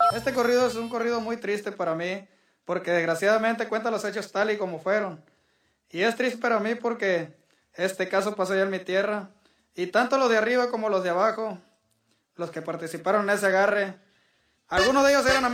Este corrido es un corrido muy triste para mí, porque desgraciadamente cuenta los hechos tal y como fueron. Y es triste para mí porque este caso pasó ya en mi tierra, y tanto los de arriba como los de abajo, los que participaron en ese agarre, algunos de ellos eran amigos.